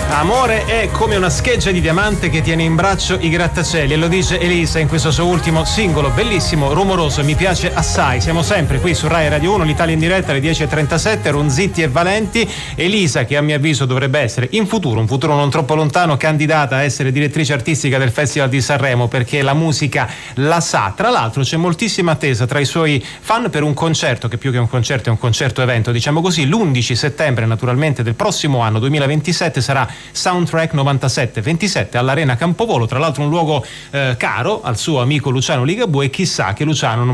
Amore è come una scheggia di diamante che tiene in braccio i grattacieli, e lo dice Elisa in questo suo ultimo singolo, bellissimo, rumoroso, mi piace assai. Siamo sempre qui su Rai Radio 1, l'Italia in diretta alle 10:37, Ronzitti e Valenti. Elisa, che a mio avviso dovrebbe essere in futuro, un futuro non troppo lontano, candidata a essere direttrice artistica del Festival di Sanremo, perché la musica la sa. Tra l'altro c'è moltissima attesa tra i suoi fan per un concerto, che più che un concerto è un concerto evento, diciamo così, l'11 settembre naturalmente del prossimo anno 2027 sarà Soundtrack 97-27 all'Arena Campovolo, tra l'altro un luogo caro al suo amico Luciano Ligabue, e chissà che Luciano non